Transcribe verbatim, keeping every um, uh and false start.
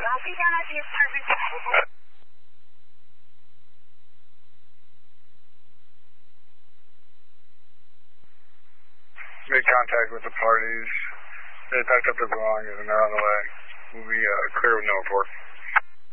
I'll be down at the apartment. Made contact with the parties. They packed up their belongings and they're on the way. We'll be uh, clear with no report.